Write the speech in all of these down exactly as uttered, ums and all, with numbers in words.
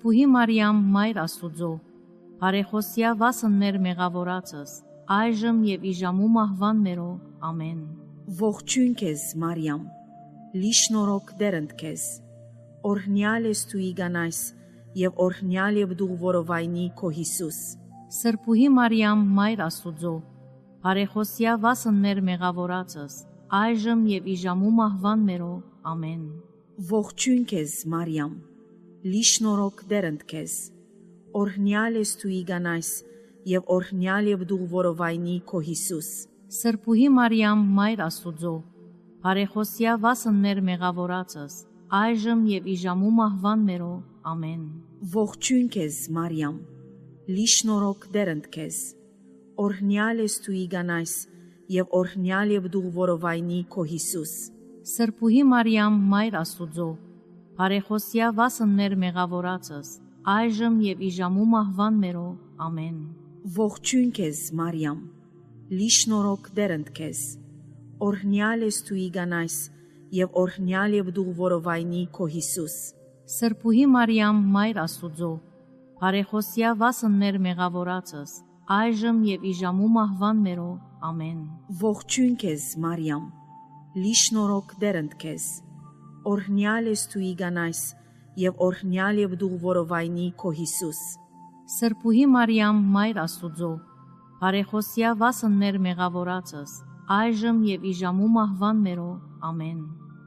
Սրբուհի Մարիամ, Մայր Աստուծո, բարեխոսյա վասն մեր մեղավորացս, այժմ եւ իժամու մահվան մերո, ամեն։ Ողջույն քեզ, Մարիամ, լի շնորհք դերընդ քեզ, օրհնյալ ես դու իգանայս, եւ օրհնյալ եւ դու որովայնի քո Հիսուս։ Սրբուհի Մարիամ, Մայր Աստուծո, բարեխոսյա վասն մեր մեղավորացս, այժմ եւ իժամու մահվան մերո, ամեն։ Ողջույն քեզ, Մարիամ, լի շնորհք դերընդ քեզ, օրհնյալ ես դու իգանայս, եւ օրհնյալ եւ դու որովայնի քո Հիսուս։ Սրբուհի Մարիամ, Մայր Աստուծո, բարեխոսյա վասն մեր մեղավորացս, այժմ եւ իժամու մահվան մերո, ամեն։ Ողջույն քեզ, Մարիամ, լի շնորհք դերընդ քեզ, օրհնյալ ես դու իգանայս, եւ օրհնյալ եւ դու որովայնի քո Հիսուս։ Սրբուհի Մարիամ, Մայր Աստուծո, բարեխոսյա վասն մեր մեղավորացս, այժմ եւ իժամու մահվան մերո, ամեն։ Ողջույն քեզ, Մարիամ, լի շնորհք դերընդ քեզ, օրհնյալ ես դու իգանայս, եւ օրհնյալ եւ դու որովայնի քո Հիսուս։ Սրբուհի Մարիամ, Մայր Աստուծո, բարեխոսյա վասն մեր մեղավորացս, այժմ եւ իժամու մահվան մերո, ամեն։ Ողջույն քեզ, Մարիամ, լի շնորհք դերընդ քեզ, օրհնյալ ես դու իգանայս, եւ օրհնյալ եւ դու որովայնի քո Հիսուս։ Սրբուհի Մարիամ, Մայր Աստուծո, բարեխոսյա վասն մեր մեղավորացս, այժմ եւ իժամու մահվան մերո, ամեն։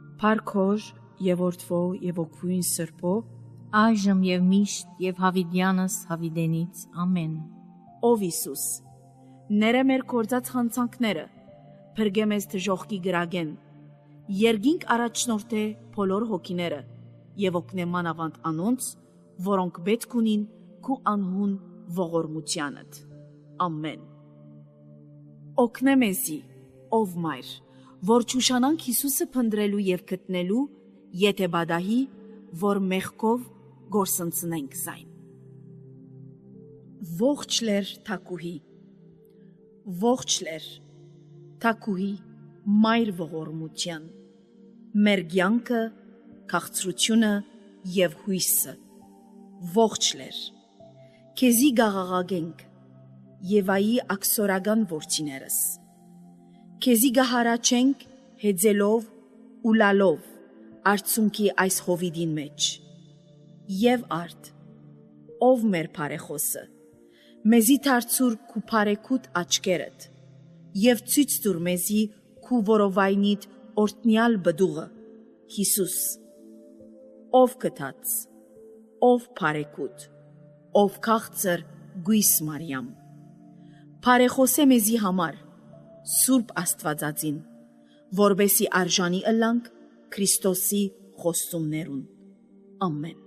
Փարքոր եւ Որդվո եւ Օգուին Սրբո, այժմ եւ միշտ եւ հավիտյանս հավիտենից, ամեն։ Ով Հիսուս, ները մեր կործած խանցանքները, փրկե մեզ դժոխքի գրագեն, երգինք առաջնորդե բոլոր հոգիները եւ օգնե մանավանդ անոնց, որոնք պետք ունին քու անհուն ողորմությանդ։ Ամեն։ Օգնե մեզի, ով Մայր, որ ճուշանանք Հիսուսը փնտրելու եւ գտնելու, եթե բադահի, որ մեղքով գործընծնենք զայն։ Ողջ լեր թակուհի, ողջ լեր թակուհի, Մայր ողորմության, մեր կյանքը, քաղցրությունը եւ հույսը, ողջ լեր, քեզի գաղաղագենք, Եվայի աքսորական որդիներս, քեզի գահարաչենք հեծելով ու լալով արցունքի այս հովիդին մեջ, եւ արդ, ով մեր բարեխոսը, մեզի դարձուր քու բարեկուտ աչքերդ, եւ ցույց տուր մեզի քու որովայնիդ օրտնյալ բդուղը, Հիսուս, ով կթած, ով բարեկուտ, ով քաղցր գույս Մարիամ, բարեխոսե մեզի համար, Սուրբ Աստվածածին, որբեսի արժանի ըլլանք Քրիստոսի խոստումներուն, ամեն։